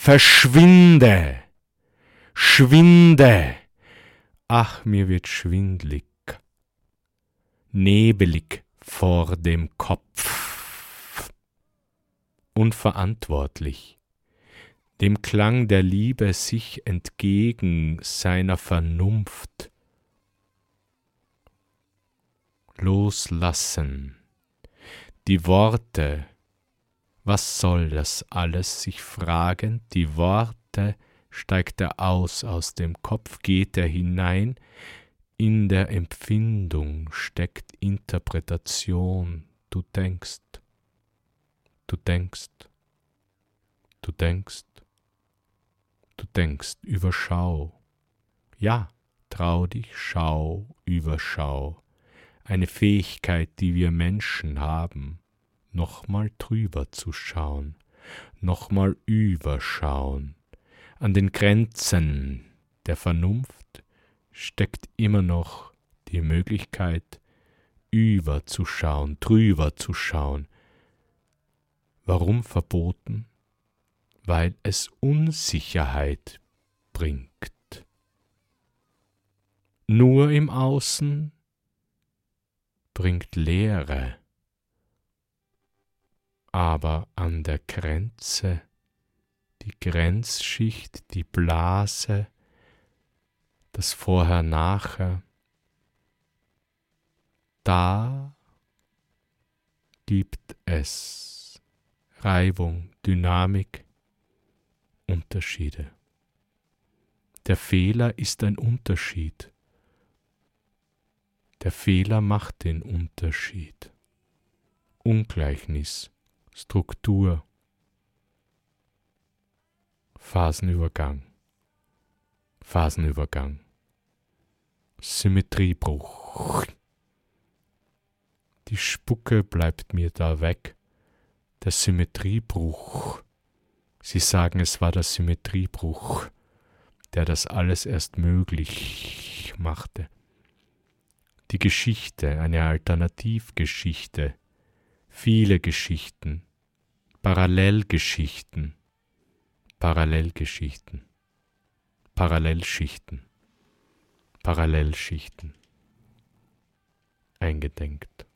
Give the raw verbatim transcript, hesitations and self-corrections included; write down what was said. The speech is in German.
verschwinde, schwinde. Ach, mir wird schwindlig, nebelig vor dem Kopf, unverantwortlich, dem Klang der Liebe sich entgegen seiner Vernunft loslassen. Die Worte, was soll das alles, sich fragen, die Worte, steigt er aus aus dem Kopf, geht er hinein, in der Empfindung steckt Interpretation, du denkst, du denkst, du denkst, du denkst, überschau, ja, trau dich, schau, überschau, eine Fähigkeit, die wir Menschen haben, nochmal drüber zu schauen, nochmal überschauen. An den Grenzen der Vernunft steckt immer noch die Möglichkeit, überzuschauen, drüber zu schauen. Warum verboten? Weil es Unsicherheit bringt. Nur im Außen bringt Leere, aber an der Grenze, die Grenzschicht, die Blase, das Vorher-Nachher, da gibt es Reibung, Dynamik, Unterschiede. Der Fehler ist ein Unterschied. Der Fehler macht den Unterschied. Ungleichnis, Struktur, Phasenübergang, Phasenübergang, Symmetriebruch. Die Spucke bleibt mir da weg, der Symmetriebruch. Sie sagen, es war der Symmetriebruch, der das alles erst möglich machte. Die Geschichte, eine Alternativgeschichte, viele Geschichten, Parallelgeschichten, Parallelgeschichten, Parallelschichten, Parallelschichten, eingedenkt.